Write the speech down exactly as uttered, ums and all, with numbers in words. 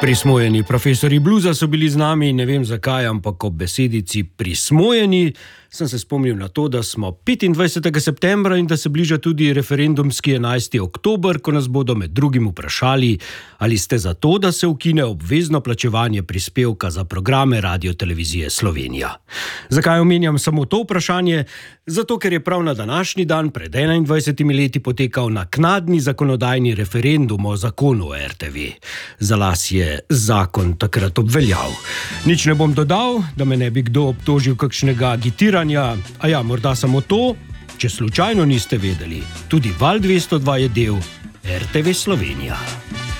Prismojeni profesori bluza so bili z nami, ne vem zakaj, ampak ob besedici prismojeni sem se spomnil na to, da smo petindvajsetega septembra in da se bliža tudi referendumski enajsti oktober, ko nas bodo med drugim vprašali, ali ste za to, da se ukine obvezno plačevanje prispevka za programe Radiotelevizije Slovenija. Zakaj omenjam samo to vprašanje? Zato, ker je prav na današnji dan pred enaindvajsetimi leti potekal naknadni zakonodajni referendum o zakonu o er te ve. Za las je zakon takrat obveljal. Nič ne bom dodal, da me ne bi kdo obtožil kakšnega agitiranja, a ja, morda samo to, če slučajno niste vedeli, tudi Val dvesto dva je del er te ve Slovenija.